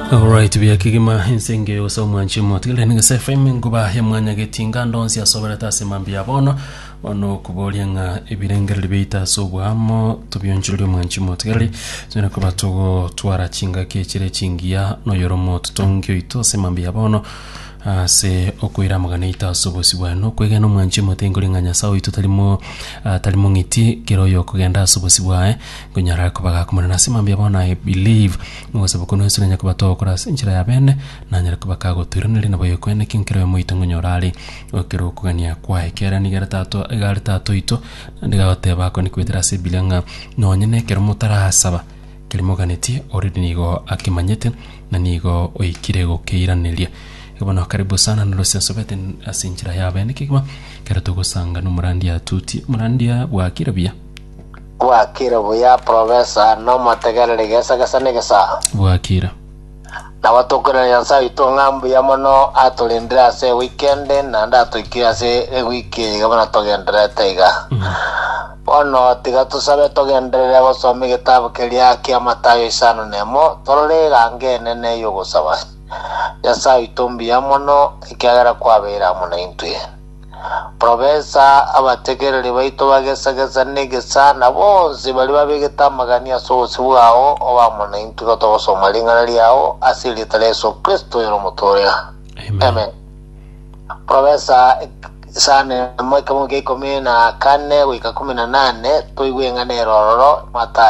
Alright, we are kigima insenge osomwa nchimo tile ninga FM nguba ya mwanya getinga ndonsi ya sobera tase mambia bono ono kubolyanga ebirengere bita sobwamo tubiyonjulyo mwanchimo tile zina kuba tugo twara chinga kechire chingia no yoromo tutongyo itose mambia bono se okuira maganita sobosi bwano kwegeno mwanchimo tengulinganya sawo itutalimo talimo ngiti kiroyo kugenda sobosi bwae kunyara kubaga kumana nasimambia bona I believe ngose bukono esenya kubato kora sinjira ya bene nanyara kubaka gotiriniri naboyo kwene kinkiro mu itangunyorali okero kugania kwa ekera nigara tato ito ndiga goteba ko ni kwetera se bilanga nonyene kero mutara saba kelimo ganeti already nigo akimanyete na nigo oikire go keiraniria. Kibona karibu sana na losenso bete asinjira ya bene kigma kera tugusanga no murandia tuti murandia bwakirabia bwakira professor no mategerere gesa negesa bwakira na watokera yansa itongambu ya mono atulindira se weekend na ndatuikira se wiki gabana togendera taiga ono tiga tusabe togendera bosomi gitabu kelia kia Matayo isano nemo tororega ngene ne yogosaba yasa itombi ya mono ikiagara kwabera mono intuye profesa abategerere baito bagesa negesa na bonse bali babegeta magania so siwao obamona intuye to somalinga liao asili taleso Kristo yo motorea amen profesa sane mwaka mwaka 14 wika 18 toigwenga nerororo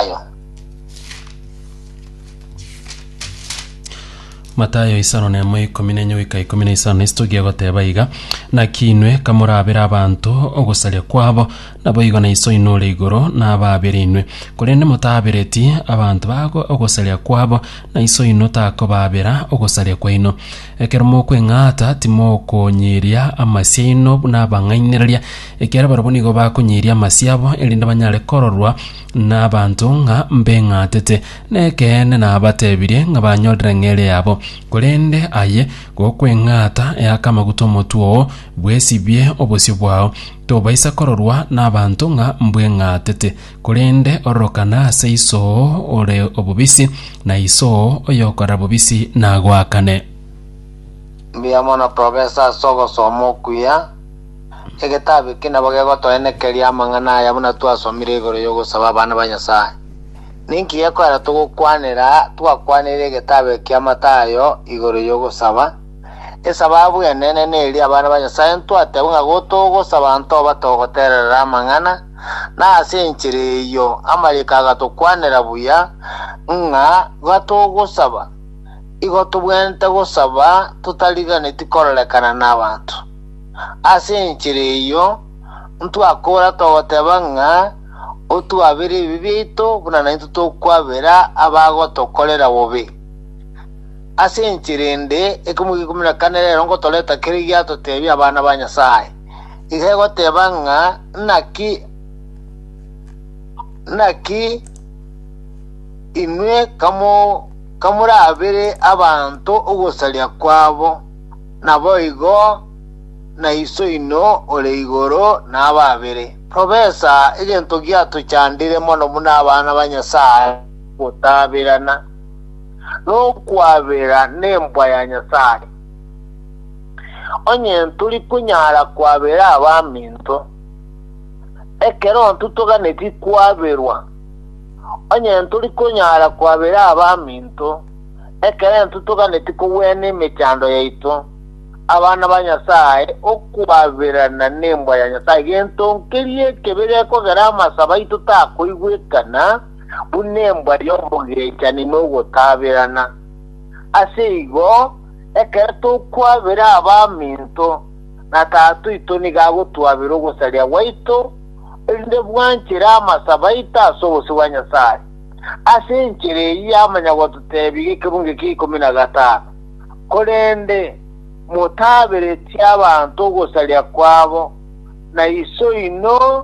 Matayo isano ne moi kominenyo wika 15 istogia goteba iga na kinwe kamurabira abantu ogusalia kwabo naboigo na iso inole igoro na babirinwe kurende mutabireti abantu bago ogusalia kwabo na iso inota ko babira ogusalia kwaino ekermo kwengata timoko nyiria amasino na bangaineria ekera barabonigo bakunyiria masiabo elinda banyale kororwa na abantu nga mbengatete nekene na abatebirie nga banyodra ngere yabo kurende aye gokwengata yakama gutomotuo bwesibye obosyo bwao to baisa kororwa n'abantu nga mbwengatete kurende orokana se iso ore obubisi na iso oyokora bubisi na gwakane mbiyamona professor sogo somokuya egetabe kina bagego to enekeria mangana ya buna twasomire igoro yogo saba bana banyasa ninki yakwara tugukwanira twakwanire getabe kia Matayo igoro yogo saba esababu ya nene neli abana banyasa ntwate bunga gotogo sabanto batogoterera mangana na asenchire yo amalika gatokwanira buya nga gatogo saba igotubwente gosaba tutaligane tikorolekana n'abantu asenchire yo ntwakora togotebanga otwabiri bibito bunana ntutokwabera abagotokolera bobe asenchirende ekumugikumira kanere ngo toleta kirigia totebi abana banyasaye igego tebanga naki inwe kamura abere abantu ogosalia kwabo naboigo na iso ino ole igoro na ababere professor egento gia tuchandire mono muna abana banyasaye gotabirana no kwabera nembwa ya Nyasaye onye ntuli kunyara kwabera abaminto ekero ntutogane tikwaberwa onye ntuli kunyara kwabera abaminto ekero ntutogane tikuwene mechando yaito abana banyasaye okwabera na nembwa ya Nyasaye gento nkerie kebere ko garama sabaito takoigwekana bunembwa lyomugire cyane no gotabirana asigo ekerto kwabera abaminto na tatu itoni gago twabiro gosalia waito inde bwanchira amasabaita sobosi wanyasaye asenchire yamanya gotutebi kibunge kikomina gata kolende mutabere ty'abantu gosalia kwabo na iso ino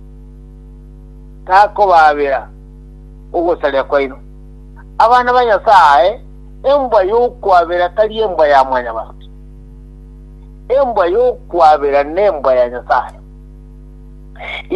tako babira ugosalia kwaino abana banyasaye embwa yokwabera tali embwa ya mwanya bantu embwa yokwabera nembwa ya Nyasaye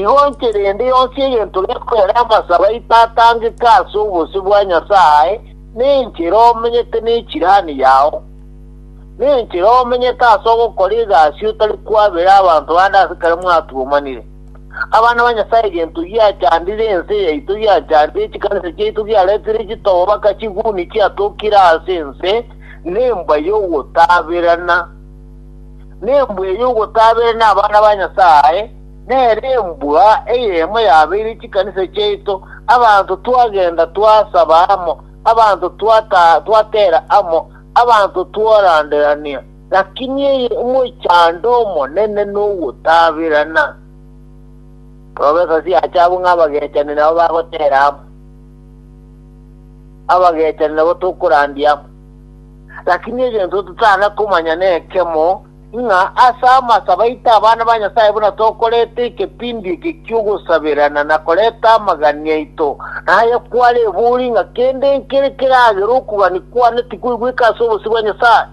igoncherende yonse yento lekwera amasaba itatange kaso ubusi bwa Nyasaye ninjira omenyete n'ekirani yawe ninjira omenyete ase ogokora egasi otari kwabera abantu bandi ase kare mwatumanire abana banyasaye egento giachandire ense yaitu giachandire ekikanisa kyaitu giaretere ekitobo bakakiguni kiatokire ase ense nembwa y'ogotaberana nembwa ey'ogotaberana abana banyasaye nere embwa eyemo yabeire ekikanisa kyaitu abantu twagenda twasaba amo abantu twatera amo abantu twaranderania lakini omuchando omonene n'ogotaberana Profesa si achabu ng'abagechani nabo bagotera amo abagechani nabo tukurandia lakini egento tutana kumanya nekemo nga asama sabaita abana banyasaye buna tokorete ekipindi kikyogosabirana nakoreta amagania ito naye kwale buri nga kende nkere kiragera okugani kwane tikwigwika sobosi banyasaye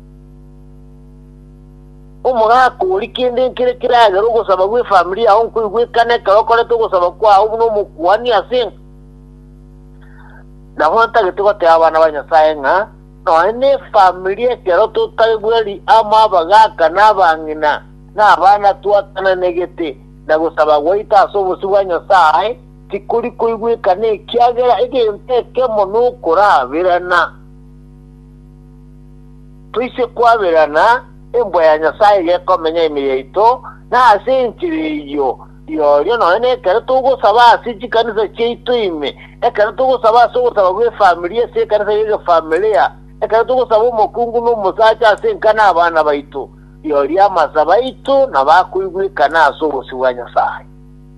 omugaka ori kende nkere kiragera ogosaba gwe family aho nkwigwikane karokorete ogosaba kwaho buno mukwani asinga nabonta gitikote abana banyasaye nga no ene familia kero tutagweli ama bagaka nabangina nabana tuatana negete nagusaba gwaita sobosi banyasaye tikuri kuigwikane kyagera egente mono kurabirana tuise kwabirana embwa ya nyasaye gekomenya imiyeito na asenchiriyo yo no ene kero tugusaba asijikanisa kyaitu ime ekero tugusaba sogusaba gwe familia se kanisa ye familia ekero tugusaba omukungu n'omusacha asenkana abana baitu yori amasaba itu nabakwigwikana asobosi bwa nyasaye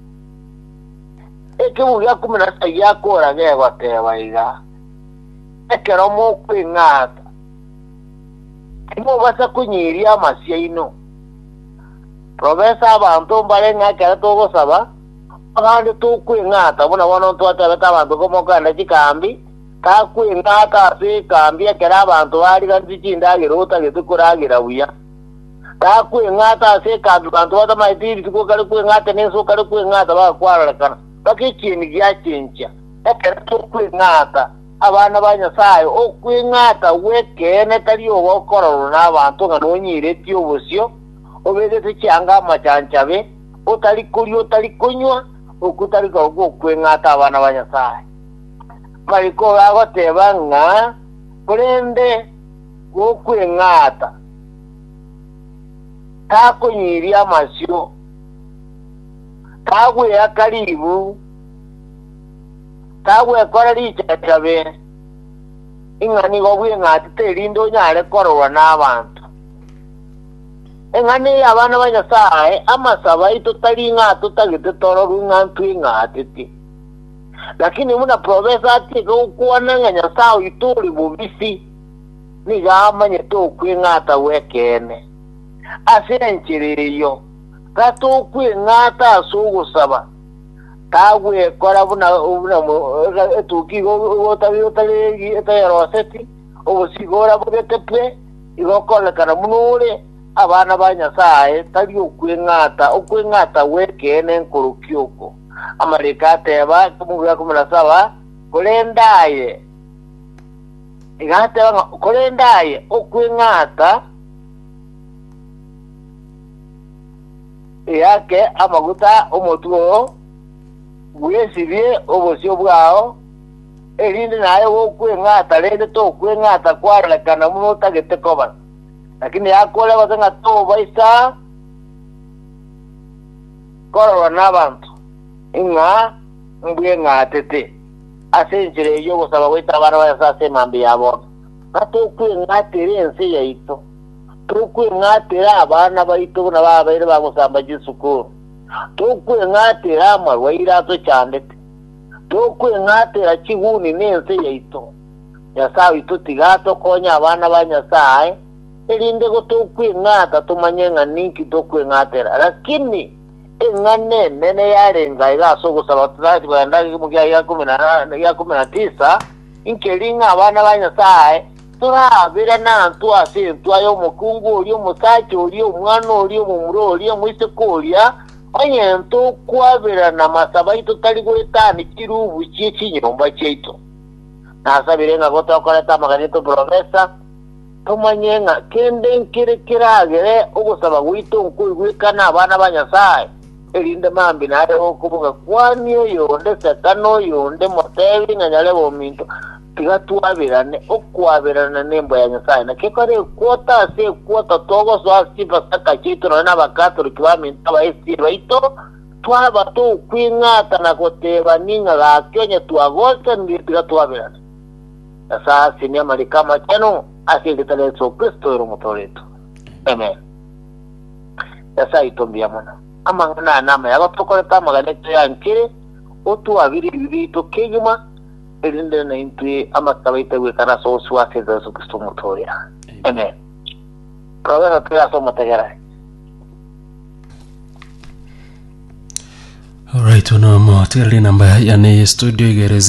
ekibu gya 17 gyakora gegoteba iga ekero mukwing'ata imobasa kunyiria amasya ino Profesa abantu mbarenga kero tugusaba abandi tukwing'ata buna bono twatebeta abantu komokanda kikambi kakwing'ata ase kambi ekero abantu bariganisi chindagera otagete buya kakwing'ata ase kambi abantu batamaitiri tiko kari kwing'ata nenso kari kwing'ata bakwararikana bakikini gyachencha ekero tukwing'ata abana banyasaye okwing'ata wekene tari ogokororwa n'abantu nga nonyireti obosio obegete kyanga amachanchabe otari kuria otari kunywa okutari okwing'ata abana banyasaye mariko bagoteba nga kurende gokwing'ata takunyiria amasyo tagwea karibu tagwekora richachabe ing'ani gobwing'ati terinde onyare kororwa n'abantu eng'ani abana banyasaye amasaba ito tari ng'ati otagete tororwa ing'antu ing'atiti lakini muna Profesa ati kuona nga nyasaye ituri bubisi nigamanye tukwing'ata wekene asenchiriyo gatukwing'ata asugusaba tagwekora buna etukigo otari eteroseti obusigora bugetepwe igokolekana munure abana banyasaye tari okwing'ata wekene nkurukioko amarika ateba kumuga 17 kulendaye igateba kulendaye okwing'ata yake amaguta omotuo bwesibye obosio bwao erinde naye okwing'ata rende tokwing'ata kwarelekana muno tagete koba lakini yakole bazenga to baisa kororwa n'abantu inga mbweng'atete asenchire yo gusaba gwita abana bayasase mambi yabo natukwing'atire ensi yaitu tukwing'atira abana baitu buna babaire bagusamba gisukuru tukwing'atira amarwaire atochandete tukwing'atira kiguni n'ensi yaitu nyasaye tutigaatokonya abana ba nyasaye erinde go tukwing'ata tumanye nga ninki tukwing'atira lakini eng'ane nene yarenga igasogusaba tutati bwenda mugia ya 19 inkeringa abana ba nyasaye turabira nantu asintu ayo mukungu oli omusachi oli omwana oli omumuro oli omwisekulia onyentu kwabira na masaba ito tali gwetani kirubu cy'ikinyomba cyito na sabirenga gotokoreta maganito profesa tumanyenga kende nkire kiragere ugusaba gwitu nkuigwikana abana banyasaye elinde mambi nare okubuga kwani oyonde satano yonde motebi nganyale bominto tigatwabirane okwabirana nembo ya nyasaye na kekore kwota se kwota togo so asiba saka chito na bakatoliki baminta baisi baito twaba tu kwingata na goteba ninga ga kyonya twagote nditiga twabirane asa sinya malikama cheno asingitale so Kristo rumotoreto amen asa itombia mwana amangana nama yagotokoreta maganeto yankire otu abiri bibito keguma elinde na intui amakabaita wekana so swase za so Kristo motoria amen Profesa tira so matagara. Alright, unamu tili namba yani studio igere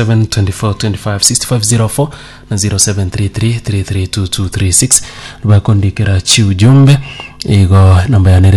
0724256504 na 0733332236 bakondikira chi ujumbe igo namba ya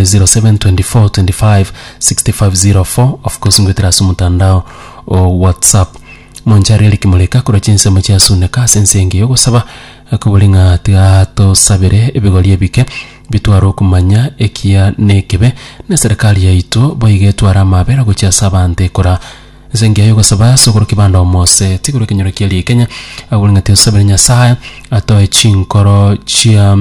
0724256504. Of course ngwetera su mutandao o WhatsApp monjari likimuleka kura chinse mcha suneka sensengi yogo saba akubulinga tiato sabere ebigolie bike bitwaro kumanya ekia nekebe na serikali yaitu boigetwara mabera gocha sabante kora zengia yogo saba sokoro kibanda mose tikuru kinyoro kiali Kenya abulinga tio sabere nyasaye atoe chinkoro chia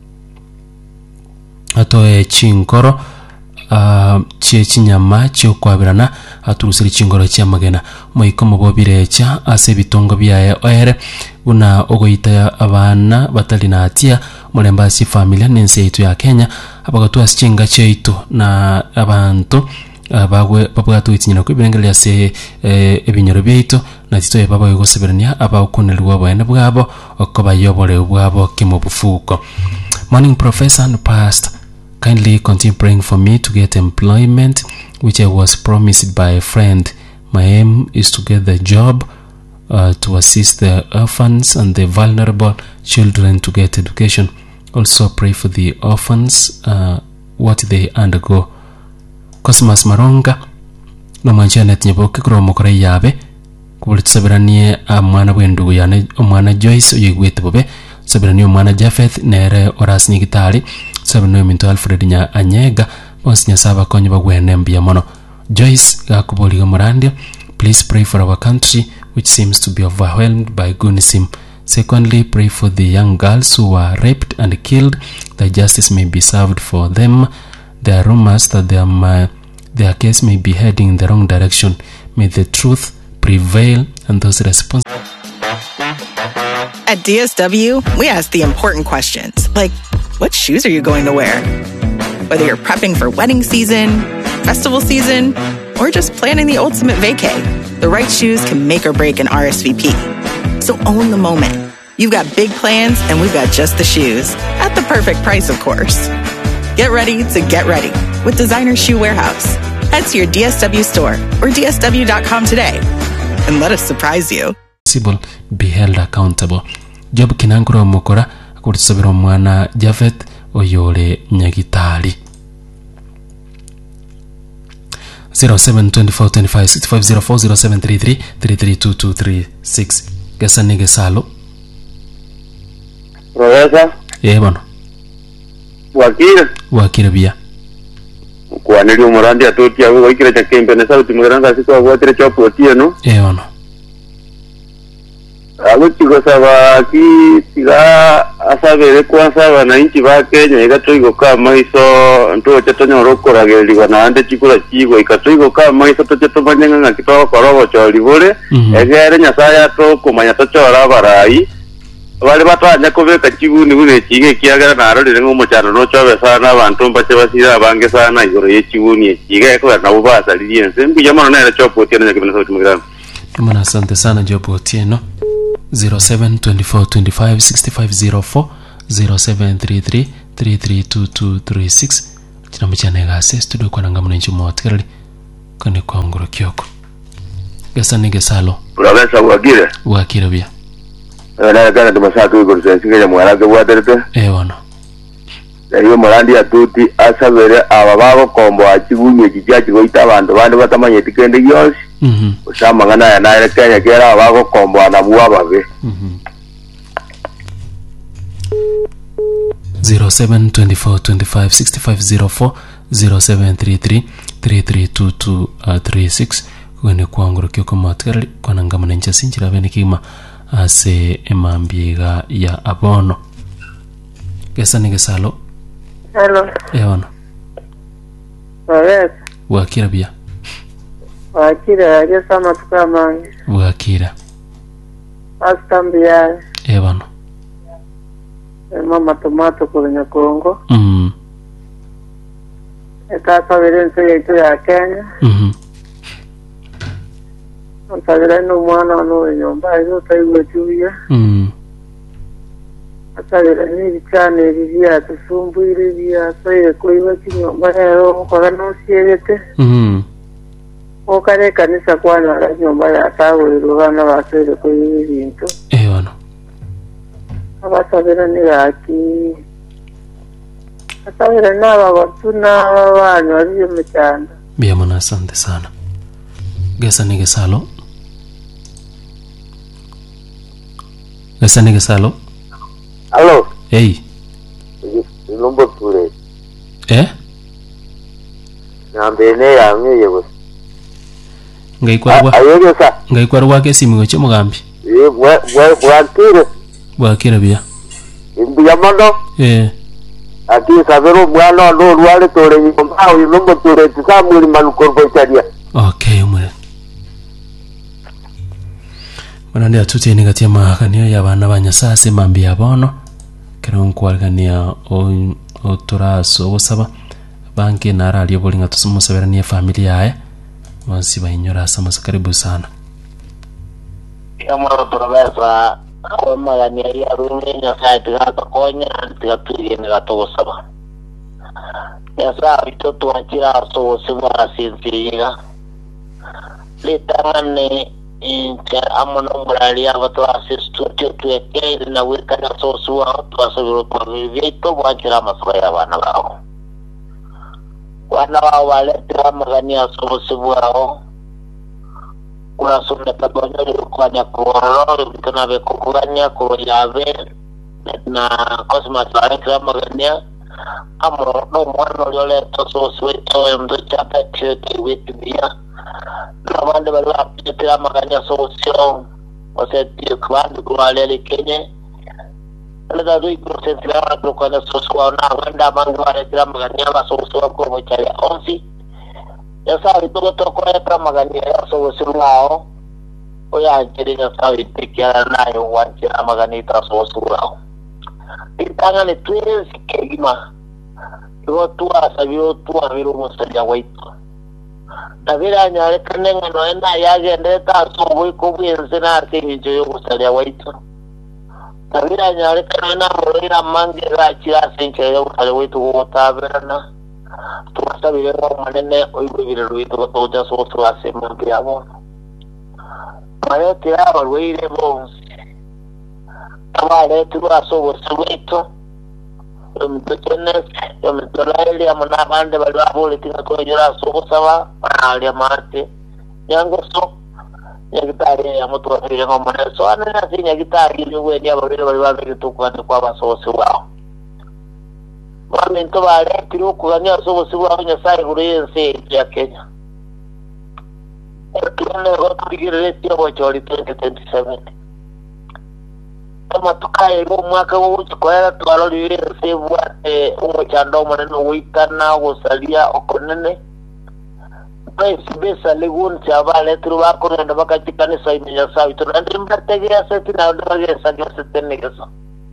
atoe chinkoro chie chinyama chio kwabirana aturusiri chingoro chia magena moikomo bobirecha ase bitongo byaye oere buna ogoita abana batali na atia mulemba si familia nense itu ya Kenya abagatwa chinga cheito na abantu bagwe babwatu itinyina kwibengele se ebinyoro byeito na titoye baba yogoseberania abakunelwa bwene bwabo okoba yobole bwabo kimobufuko. Morning Professor and Pastor, kindly continue praying for me to get employment which I was promised by a friend. My aim is to get the job to assist the orphans and the vulnerable children to get education. Also pray for the orphans what they undergo. Cosmas Maronga no manchanet nyaboke kuro mokore yabe kubulitsabiranie amwana bwendugu yane omwana Joyce oyigwete bobe sabiranie omwana Jafeth nere oras nyigitali sabiranie minto Alfred nya anyega bonsinya saba konye bagwene mbia mono. Joyce gakuboliga murandia, please pray for our country which seems to be overwhelmed by goonism. Secondly, pray for the young girls who were raped and killed, that justice may be served for them. There are rumors that their case may be heading in the wrong direction. May the truth prevail and those responsible. At DSW, we ask the important questions, like, what shoes are you going to wear? Whether you're prepping for wedding season, festival season, or just planning the ultimate vacay, the right shoes can make or break an RSVP. So own the moment. You've got big plans, and we've got just the shoes. At the perfect price, of course. Get ready to get ready with Designer Shoe Warehouse. Head to your DSW store or dsw.com today and let us surprise you. Be held accountable. Job kinanguro mokora akutisabira mwana Jafeth oyole nyagitali. 0724256504 0733332236. Gasa nige salo. Profesa. Bano. Wakira bia. Kwa nili umurandi atuti awe wakira chakembe na sauti mweranga siko watere chopo tie no. Bano. Chiko saba ki tiga asabere kwanza wananchi ba Kenya ikatoigo kama iso nto chatonya rokora geli wana ande chikula chigo ikatoigo kama iso tocheto banyanga kitoa korobo choli bole egere nyasaya to kumanya to chora barai bali batanya kobeka chiguni bune chige kiagara na arole ngo chano no chobe sana abantu mbache basira bange sana igoro ye chiguni chige ko na ubasa liyense mbu jamano na chopo tiena nyakibana sauti mugirana. Kama asante sana Jopo Tieno. 0724256504 0733332236 chinamu chanega ase studio kwa nanga mwenchi mwatikali kane kwa ngoro kyoko gasa nige salo Profesa wakira bia na gana tumasaka igoro sensinga ya mwarage bwaterete wano iyo murandi atuti asabere aba babo kombo achigunye kijachi goita abantu bandi batamanye tikende yose usamangana na ile Kenya kera wako kombo na bua babe 0724256504 0733332236 kwene kwangurukio kwa matkali kwa nangama na ncha sinjira bene kima ase emambiega ya abono gesa nige salo hello eono yes wakira bia wakira ya sama tukamangi wakira astambia eono mama tomato kwenye Kongo etasa virense yetu ya Kenya Nsabira no mwana no nyomba izo taiwe tuya asabira ni cyane bibya tusumbuire bya soye kuiwa kinyomba rero kwa no siete okare kanisa kwana la nyomba ya tawe rugana basere kuiwa ibintu eono abasabira ni gaki asabira naba batuna abantu ari mu cyanda bia mwana asante sana gesa nige salo Hello. Hey. Number tule. Nambene ya mye bose. Ngaikwarwa. Ayegesa. Ngaikwarwa ke simu cyo mugambi. Bwakira bia. Imbiya mando. Ati sabero bwana ndo rwale tore nyomba uyu number tule tsamuri manukorbo chadia. Okay, umwe. Manande atuti ni gatia makania ya bana banyasase mambi yabono kero nkwalgania o turaso bosaba banki narali bolinga tusumusabirania familia yae basi bayinyora sama karibu sana yamara turabeza ko magania ya rumenya site gatokonya tigatuye ni gatosaba yasa bitoto wakira so sibara sinziga litane inter amona umbrali abato asistu tueke na wika na sosua twasubiro twavito bwakira masaba abana bawo wana wale tramagania sobosibwao kuna sumne tabonyo kwanya kuoro bitana be kukuganya ko yabe na cosmas la tramagania amro no mwana yole to sosweto mdo chapa chete witbia Namande bala pitira maganya solution oseti kwandi kuwalele Kenya ala dui prosesira tukana solution na wanda mangware tira maganya ba solution ko bochaya onsi yasa bito ko eta maganya solution ngao oya kiriga sawi tikia nayo wanchira maganya ta solution ngao itanga ni twins kegima yo tua sabio tua viru musaja waito Navira nyale kanenga no ena yagende ta so ko bwense na tinjo yo kusalia waito Navira nyale kanena morira mangira kira senche yo kusalia waito ko taberna tuasabire no manene oibire ruito ko toja so to asema piamo Mayo tira barweire bo Tawale tu aso waito Mtekenes yo mtolaili amona bande balwa bole tinga ko jira so sawa ali amate yango so nyagitari ya moto afire ngo mane so ana si nyagitari ni we dia babire balwa bitu kwa basosi wao bamento bale tiro kuganya so so wao nya sai burense ya Kenya ekene go tigire tio bochori 2027 kama tukaye go mwaka wo chikwera twalolire sebwa umuchando maneno witana gosalia okonene besa legun chabale truba korenda bakatikane saimenya sawi to ndri mbategea setina ndogesa josetene keso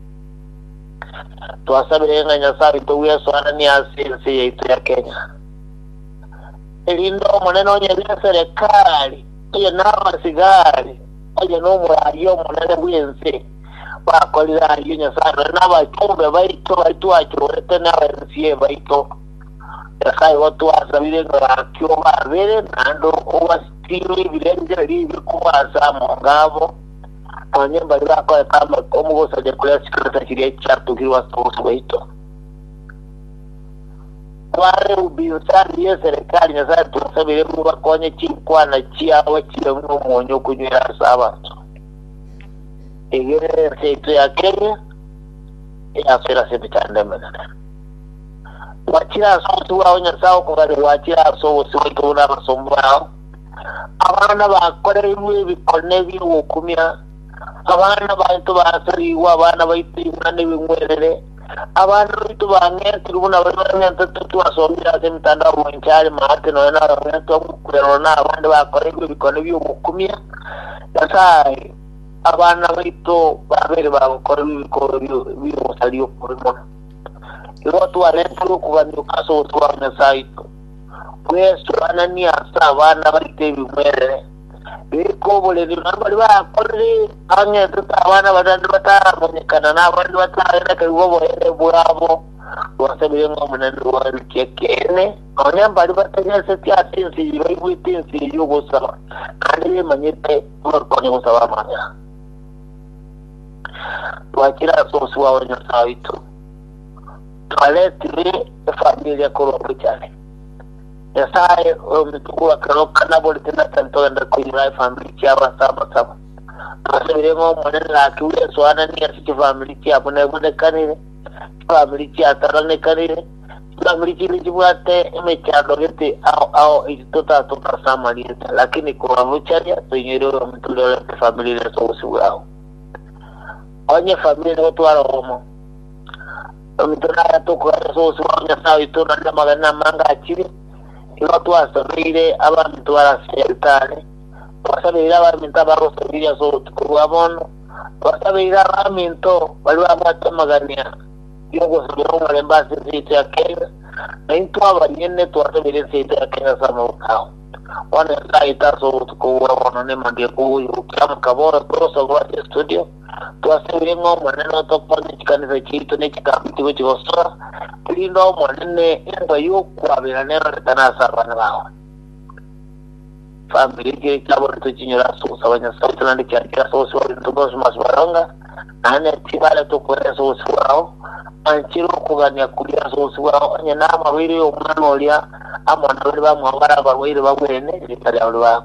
to asabire nganya sawi to weso anani asense yetu ya Kenya elindo maneno nyene serikali ye na sigari oje no murayo manene bwense bakolira yinya sana n'abatumbe baito achorete n'abansiye baito yakai watu asabire ngakyo babere nando obastiri birengera ribi kubaza mungabo abanyemba rako kama komugosa de kula secretary ya chartu kirwa so baito wale ubiusani ya serikali na sasa tunasabiri mwa konye chikwa na chia wachile mwonyo kunywera sabato igere seitu ya Kenya ya sera sebitandemana wachira so waonya sawo ko bari wachira so siwito na basombao abana bakore bikone biwokumya abana bantu basari abana bayitima n'ibimwerere abana bitu bangeti rubuna banyanta twasomira semtanda mu ncyari mahate no na abantu kuberona abandi bakore bikone biwokumya yasai abana baito babere bakore bikoro biwosaliyo kurimo irotu alentro kubanyuka so twanga saito kwesu anania sabana barite bimwerere biko bole nabali bakore anye tutabana badandi batamonyekana n'abandi batayina kagobo ene burabo wasabire ngo munandi wari kekene abanyambari batagese cyatinsi bayibwitinsi yo gusaba kandi manyete bakone gusaba amanya wakira so wawe nyasaito toiletri familia kolombo cyane yasaye mtukua karoka na boli tena tanto enda kuira family cyaba saba asabire ngo mwanana akiwe swana ni asiki family cyabo na bone kanire family cyatarane kanire family kibwate imechado gete au itota sama lieta lakini kwa vucharia tunyero mtulele family le so usiwao onye family watu wala homo mtuna toko so usiwao nyasawe itona na magana manga achiri iwatu wasabire abantu barasitane wasabire abantu barosabire so tukuwabono wasabire abantu bali batamagania yogo sabiro malembasi site ya Kenya na into abanyene twasabire site ya Kenya sama ukao wana saita so tukuwabono ne mande ku kama kabora proso wa studio twasabire ngo maneno to politikanisa chito ne chikapitiwe chosora lindo mwanene endo yo kwabira nero tanasa bana bawo family ke kabor to chinyora so sabanya sautana de kya so so to gos mas baranga ane tibale to kore so so anchiro kuganya kulia so so anya na mabiri omwana olia amana bali ba mwangara barwaire bagwene litali alwa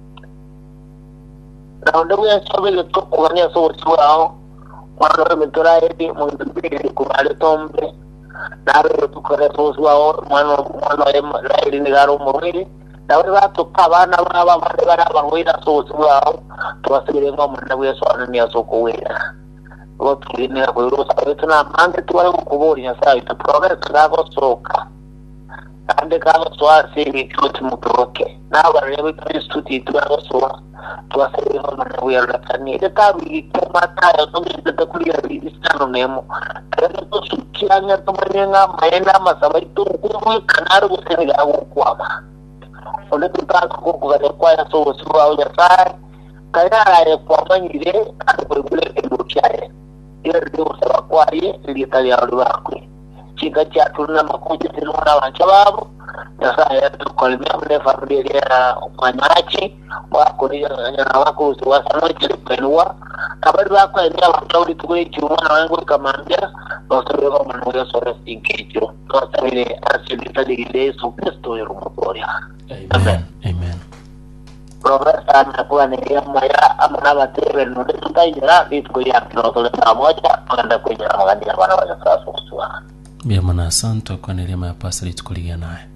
na ndo ya sobele to kuganya so so mwana mentora edi mo ndibiri kubale tombe naro tukore soswa mwana lairi nigaro moriri nawe batuka abana baba barwira soswa twasibire ngo mwana weso ananiya soko wera botwine ko sabe tuna mande tware kubori nyasaye tuprogere turago soka ande kago swasi bituti muproke nawe rebe kristuti turago soka twasibire ngo mwana wera tani etabi kumata yo tumite kulia istano nemo to sukianya tumanyenga maena masaba itu kuwe kanaro gusenga kwama ole tutaka kokugale kwa so so au ya kaya ya kwama nyire akubule ebukiaye ile ndio sababu kwa yeye ilitalia alwakwe chika cha tuna makuja tena wancha babu sasa ya tukolmea mle familia ya mwanachi wako ni na wako usiwasano chelepenwa kabla wako ndio watauri tukule chuma na wangu kamambia wasoro mwana sore sinkicho sasa ile asilita ile so Kristo yorumoria amen progresa na kwa ni ya amana batebe no de tutaira vitu ya kiroto la moja kwenda kwenye magania bana wa sasa. Bia mana santo kwa neema ya pastor tukulia naye.